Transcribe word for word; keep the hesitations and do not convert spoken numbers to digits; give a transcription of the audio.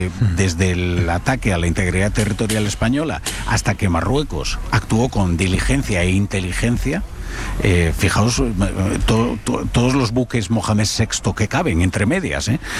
desde el ataque a la integridad territorial española hasta que Marruecos actuó con diligencia e inteligencia. Eh, fijaos, to, to, todos los buques Mohamed sexto que caben entre medias, ¿eh?